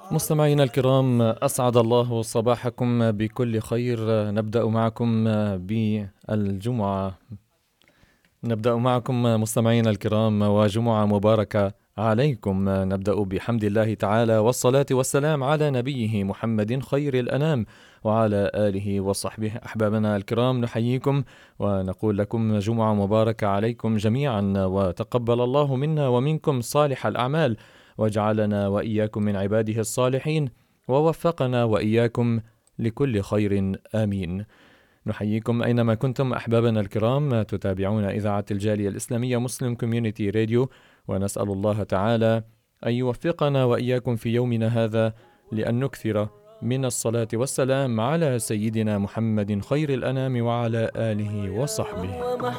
مستمعينا الكرام، أسعد الله صباحكم بكل خير. نبدأ معكم بالجمعة. نبدأ معكم مستمعينا الكرام وجمعة مباركة عليكم. نبدأ بحمد الله تعالى والصلاة والسلام على نبيه محمد خير الأنام وعلى آله وصحبه. أحبابنا الكرام، نحييكم ونقول لكم جمعة مباركة عليكم جميعا، وتقبل الله منا ومنكم صالح الأعمال، وجعلنا وإياكم من عباده الصالحين، ووفقنا وإياكم لكل خير آمين. نحييكم أينما كنتم أحبابنا الكرام، تتابعون إذاعة الجالية الإسلامية مسلم كوميونيتي راديو، ونسأل الله تعالى أن يوفقنا وإياكم في يومنا هذا لأن نكثر من الصلاة والسلام على سيدنا محمد خير الأنام وعلى آله وصحبه.